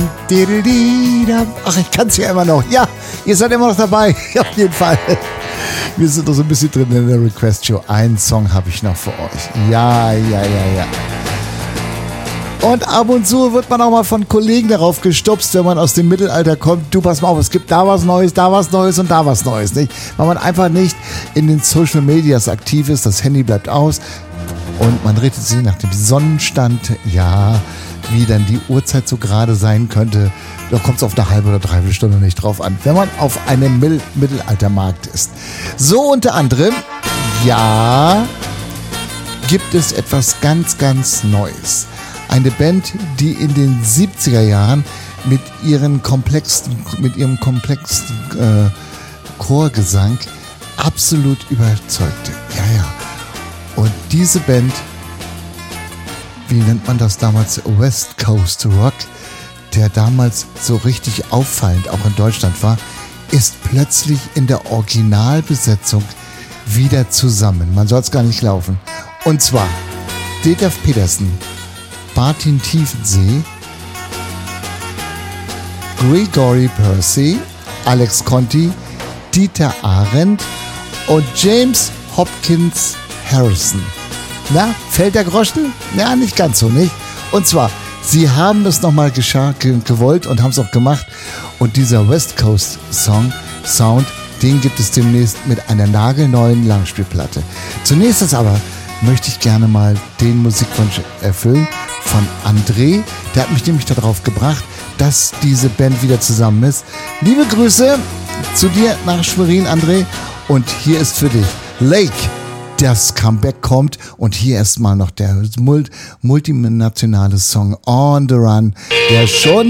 Ach, ich kann es ja immer noch. Ja, ihr seid immer noch dabei. Auf jeden Fall. Wir sind noch so ein bisschen drin in der Request-Show. Einen Song habe ich noch für euch. Ja. Und ab und zu wird man auch mal von Kollegen darauf gestupst, wenn man aus dem Mittelalter kommt. Du, pass mal auf, es gibt da was Neues und da was Neues, nicht? Weil man einfach nicht in den Social Medias aktiv ist. Das Handy bleibt aus und man richtet sich nach dem Sonnenstand. Ja, wie dann die Uhrzeit so gerade sein könnte. Da kommt es auf eine halbe oder dreiviertel Stunde nicht drauf an, wenn man auf einem Mittelaltermarkt ist. So unter anderem, ja, gibt es etwas ganz, ganz Neues. Eine Band, die in den 70er Jahren mit ihrem komplexen Chorgesang absolut überzeugte. Ja. Und diese Band, wie nennt man das damals? West Coast Rock, der damals so richtig auffallend auch in Deutschland war, ist plötzlich in der Originalbesetzung wieder zusammen. Man soll es gar nicht laufen. Und zwar Detlev Petersen, Martin Tiefensee, Gregory Percy, Alex Conti, Dieter Arendt und James Hopkins Harrison. Na, fällt der Groschen? Ja, nicht ganz so, nicht? Und zwar, sie haben es nochmal gewollt und haben es auch gemacht. Und dieser West Coast Sound, den gibt es demnächst mit einer nagelneuen Langspielplatte. Zunächst aber möchte ich gerne mal den Musikwunsch erfüllen von André. Der hat mich nämlich darauf gebracht, dass diese Band wieder zusammen ist. Liebe Grüße zu dir nach Schwerin, André. Und hier ist für dich Lake. Das Comeback kommt und hier erstmal noch der multinationale Song On the Run, der schon